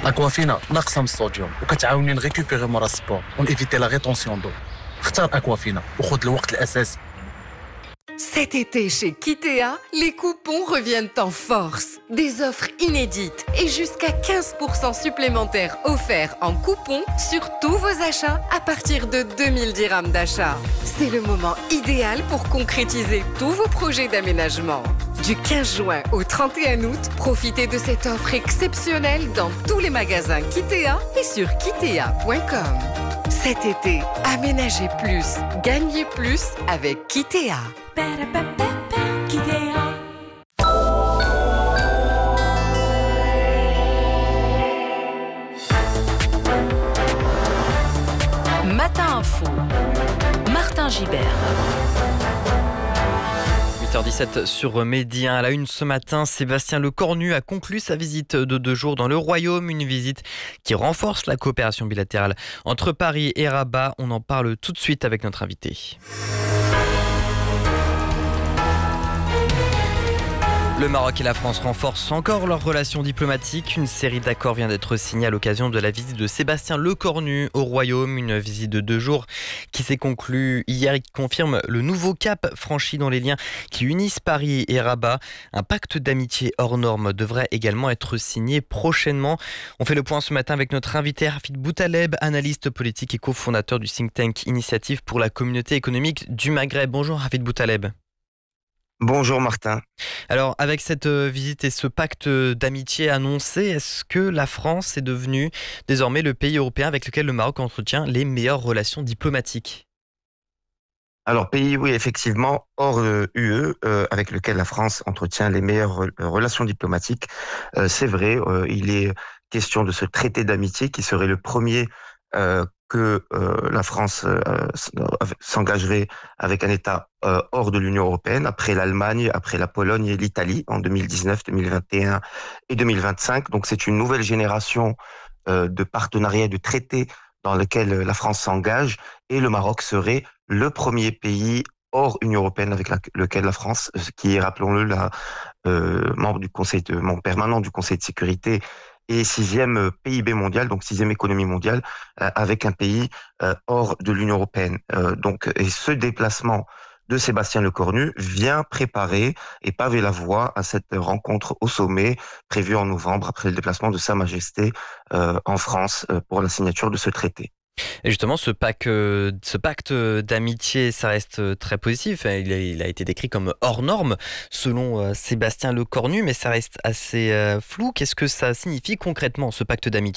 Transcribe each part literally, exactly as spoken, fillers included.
اكوافينا ناقصه من الصوديوم وكتعاوني نريكوبيري مورا السبور ونيفيتي لا ريتونسيون دو. اختار اكوافينا وخذ الوقت الاساسي. Cet été chez Kitea, les coupons reviennent en force. Des offres inédites et jusqu'à quinze pour cent supplémentaires offerts en coupons sur tous vos achats à partir de deux mille dirhams d'achat. C'est le moment idéal pour concrétiser tous vos projets d'aménagement. Du quinze juin au trente et un août, profitez de cette offre exceptionnelle dans tous les magasins Kitea et sur kitea point com. Cet été, aménagez plus, gagnez plus avec Kitea. Matin Info, Martin Gibert. huit heures dix-sept sur Midi un. À la une ce matin, Sébastien Lecornu a conclu sa visite de deux jours dans le Royaume, une visite qui renforce la coopération bilatérale entre Paris et Rabat. On en parle tout de suite avec notre invité. Le Maroc et la France renforcent encore leurs relations diplomatiques. Une série d'accords vient d'être signée à l'occasion de la visite de Sébastien Lecornu au Royaume. Une visite de deux jours qui s'est conclue hier et qui confirme le nouveau cap franchi dans les liens qui unissent Paris et Rabat. Un pacte d'amitié hors norme devrait également être signé prochainement. On fait le point ce matin avec notre invité Hafid Boutaleb, analyste politique et cofondateur du think tank Initiative pour la communauté économique du Maghreb. Bonjour Hafid Boutaleb. Bonjour Martin. Alors, avec cette visite et ce pacte d'amitié annoncé, est-ce que la France est devenue désormais le pays européen avec lequel le Maroc entretient les meilleures relations diplomatiques ? Alors, pays, oui, effectivement, hors euh, U E, euh, avec lequel la France entretient les meilleures re- relations diplomatiques. Euh, c'est vrai, euh, il est question de ce traité d'amitié qui serait le premier euh, que euh, la France euh, s'engagerait avec un État euh, hors de l'Union européenne, après l'Allemagne, après la Pologne et l'Italie en deux mille dix-neuf, deux mille vingt et un et deux mille vingt-cinq. Donc c'est une nouvelle génération euh, de partenariats et de traités dans lequel la France s'engage, et le Maroc serait le premier pays hors Union européenne avec la, lequel la France, qui est, rappelons-le, la, euh, membre du Conseil de, membre permanent du Conseil de sécurité et sixième P I B mondial, donc sixième économie mondiale, euh, avec un pays euh, hors de l'Union européenne. Euh, donc, et ce déplacement de Sébastien Lecornu vient préparer et paver la voie à cette rencontre au sommet prévue en novembre après le déplacement de Sa Majesté euh, en France euh, pour la signature de ce traité. Et justement, ce pacte, ce pacte d'amitié, ça reste très positif. Il a, il a été décrit comme hors norme, selon Sébastien Lecornu, mais ça reste assez flou. Qu'est-ce que ça signifie concrètement, ce pacte d'amitié ?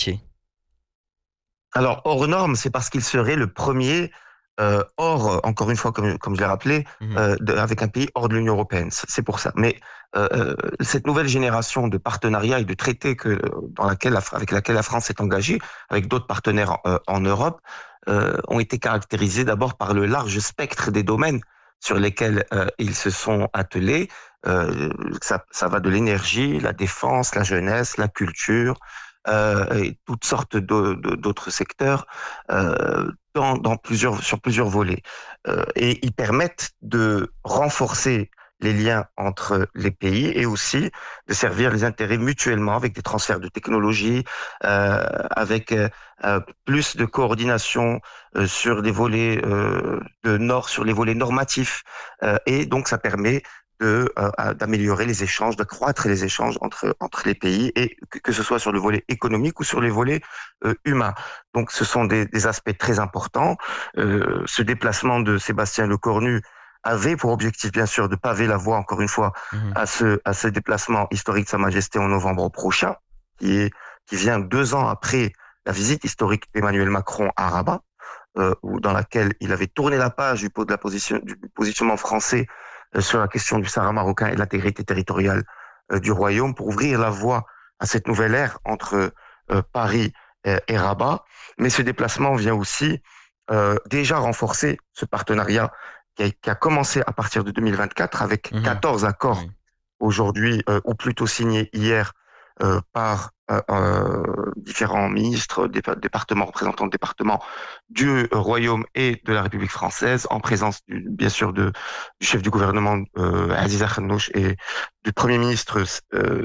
Alors, hors norme, c'est parce qu'il serait le premier euh, hors, encore une fois, comme, comme je l'ai rappelé, mmh. euh, de, avec un pays hors de l'Union européenne. C'est pour ça. Mais euh, cette nouvelle génération de partenariats et de traités que, dans laquelle la, avec laquelle la France est engagée, avec d'autres partenaires euh, en Europe, euh, ont été caractérisés d'abord par le large spectre des domaines sur lesquels euh, ils se sont attelés. Euh, ça, ça va de l'énergie, la défense, la jeunesse, la culture, euh, et toutes sortes de, de, d'autres secteurs, euh, dans, dans plusieurs, sur plusieurs volets. Euh, et ils permettent de renforcer les liens entre les pays et aussi de servir les intérêts mutuellement avec des transferts de technologies, euh, avec euh, plus de coordination euh, sur des volets euh, de nord, sur les volets normatifs, euh, et donc ça permet de euh, d'améliorer les échanges, d'accroître les échanges entre entre les pays, et que, que ce soit sur le volet économique ou sur les volets euh, humains. Donc ce sont des, des aspects très importants. Euh, ce déplacement de Sébastien Lecornu avait pour objectif, bien sûr, de paver la voie, encore une fois, mmh. à ce à ce déplacement historique de Sa Majesté en novembre prochain, qui est qui vient deux ans après la visite historique d'Emmanuel Macron à Rabat, euh, où, dans laquelle il avait tourné la page du, de la position, du positionnement français euh, sur la question du Sahara marocain et de l'intégrité territoriale euh, du Royaume, pour ouvrir la voie à cette nouvelle ère entre euh, Paris et, et Rabat. Mais ce déplacement vient aussi euh, déjà renforcer ce partenariat qui a, qui a commencé à partir de deux mille vingt-quatre avec mmh. quatorze accords mmh. aujourd'hui, euh, ou plutôt signés hier euh, par euh, euh, différents ministres, dé- départements, représentants de départements du euh, Royaume et de la République française, en présence du, bien sûr de, du chef du gouvernement euh, Aziz Akhnouch et du Premier ministre euh,